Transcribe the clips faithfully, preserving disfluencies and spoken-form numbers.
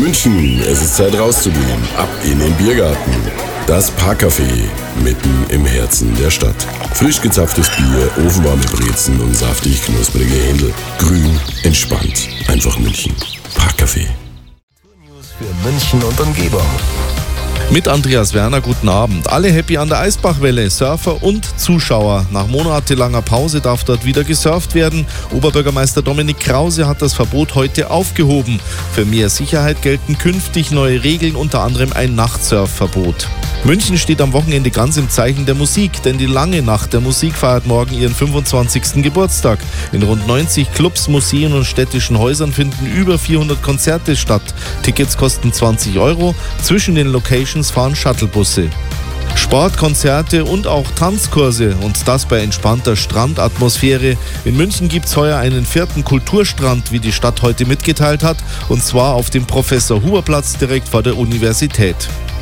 München, es ist Zeit rauszugehen. Ab in den Biergarten. Das Parkcafé, mitten im Herzen der Stadt. Frisch gezapftes Bier, ofenwarme Brezen und saftig knusprige Händel. Grün, entspannt. Einfach München. Parkcafé. News für München und Umgebung. Mit Andreas Werner, guten Abend. Alle happy an der Eisbachwelle, Surfer und Zuschauer. Nach monatelanger Pause darf dort wieder gesurft werden. Oberbürgermeister Dominik Krause hat das Verbot heute aufgehoben. Für mehr Sicherheit gelten künftig neue Regeln, unter anderem ein Nachtsurfverbot. München steht am Wochenende ganz im Zeichen der Musik, denn die lange Nacht der Musik feiert morgen ihren fünfundzwanzigsten Geburtstag. In rund neunzig Clubs, Museen und städtischen Häusern finden über vierhundert Konzerte statt. Tickets kosten zwanzig Euro. Zwischen den Locations fahren Shuttlebusse. Sport, Konzerte und auch Tanzkurse und das bei entspannter Strandatmosphäre. In München gibt es heuer einen vierten Kulturstrand, wie die Stadt heute mitgeteilt hat, und zwar auf dem Professor-Huber-Platz direkt vor der Universität.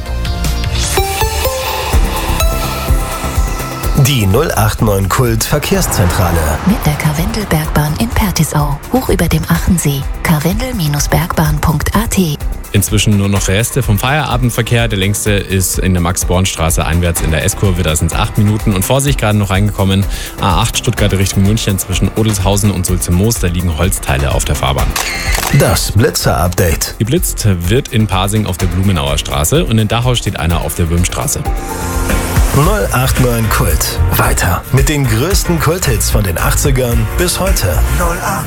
Die null acht neun Kult Verkehrszentrale. Mit der Karwendelbergbahn in Pertisau, hoch über dem Achensee. karwendel Bergbahn punkt a t. Inzwischen nur noch Reste vom Feierabendverkehr. Der längste ist in der Max-Born-Straße einwärts in der S-Kurve. Da sind es acht Minuten. Und Vorsicht, gerade noch reingekommen, A acht Stuttgart Richtung München zwischen Odelshausen und Sulze-Moos. Da liegen Holzteile auf der Fahrbahn. Das Blitzer-Update. Geblitzt wird in Pasing auf der Blumenauer Straße und in Dachau steht einer auf der Würmstraße. null acht neun Kult. Weiter mit den größten Kulthits von den achtzigern bis heute.